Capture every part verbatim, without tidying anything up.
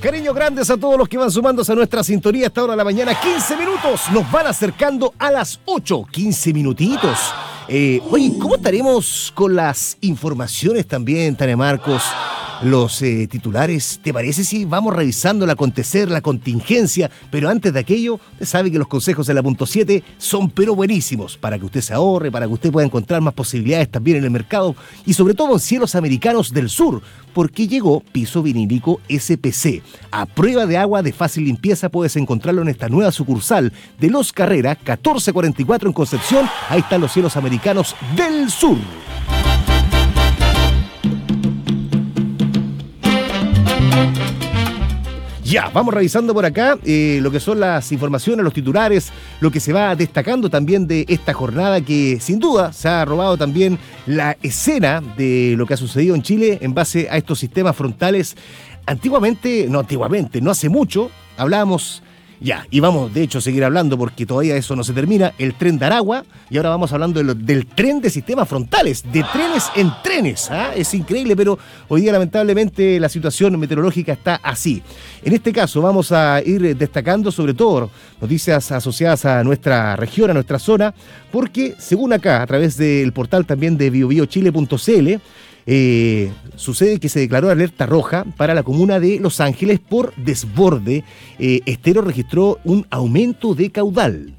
Cariños grandes a todos los que van sumándose a nuestra sintonía a esta hora de la mañana. quince minutos, nos van acercando a las ocho. quince minutitos. Eh, oye, ¿cómo estaremos con las informaciones también, Tania Marcos? Los eh, titulares, ¿te parece si vamos revisando el acontecer, la contingencia? Pero antes de aquello, usted sabe que los consejos de la punto siete son pero buenísimos, para que usted se ahorre, para que usted pueda encontrar más posibilidades también en el mercado y sobre todo en cielos americanos del sur, porque llegó piso vinílico S P C. A prueba de agua de fácil limpieza puedes encontrarlo en esta nueva sucursal de Los Carrera, catorce cuarenta y cuatro en Concepción. Ahí están los cielos americanos del sur. Ya, vamos revisando por acá eh, lo que son las informaciones, los titulares, lo que se va destacando también de esta jornada que sin duda se ha robado también la escena de lo que ha sucedido en Chile en base a estos sistemas frontales. Antiguamente, no antiguamente, no hace mucho, hablábamos, ya, y vamos de hecho a seguir hablando porque todavía eso no se termina, el tren de Aragua, y ahora vamos hablando de lo, del tren de sistemas frontales, de trenes en trenes, ¿ah? Es increíble, pero hoy día lamentablemente la situación meteorológica está así. En este caso vamos a ir destacando sobre todo noticias asociadas a nuestra región, a nuestra zona, porque según acá, a través del portal también de bio bio chile punto c l, Eh, sucede que se declaró alerta roja para la comuna de Los Ángeles por desborde. Eh, Estero registró un aumento de caudal.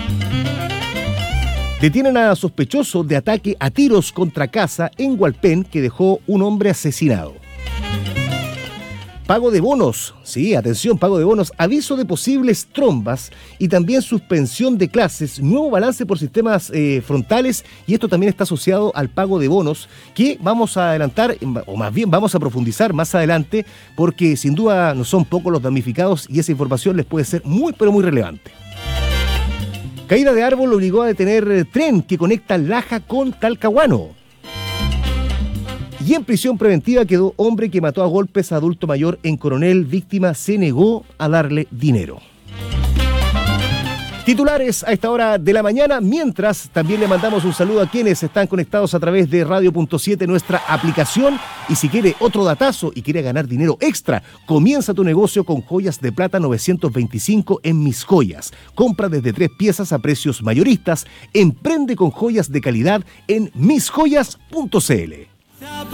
Detienen a sospechoso de ataque a tiros contra casa en Hualpén que dejó un hombre asesinado. Pago de bonos, sí, atención, pago de bonos, aviso de posibles trombas y también suspensión de clases, nuevo balance por sistemas eh, frontales, y esto también está asociado al pago de bonos que vamos a adelantar, o más bien vamos a profundizar más adelante, porque sin duda no son pocos los damnificados y esa información les puede ser muy pero muy relevante. Caída de árbol obligó a detener tren que conecta Laja con Talcahuano. Y en prisión preventiva quedó hombre que mató a golpes a adulto mayor en Coronel. Víctima se negó a darle dinero. Titulares a esta hora de la mañana, mientras también le mandamos un saludo a quienes están conectados a través de radio punto siete, nuestra aplicación. Y si quiere otro datazo y quiere ganar dinero extra, comienza tu negocio con joyas de plata novecientos veinticinco en Mis Joyas. Compra desde tres piezas a precios mayoristas. Emprende con joyas de calidad en mis joyas punto c l.